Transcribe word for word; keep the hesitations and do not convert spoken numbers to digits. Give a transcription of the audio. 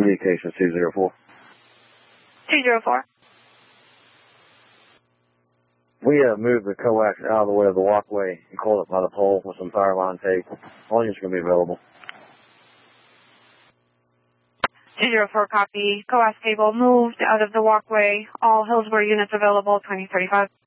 Communications two zero four. two zero four. We uh, moved the coax out of the way of the walkway and coiled it by the pole with some power line tape. All units are going to be available. two zero four, copy. Coax cable moved out of the walkway. All Hillsborough units available, twenty thirty-five.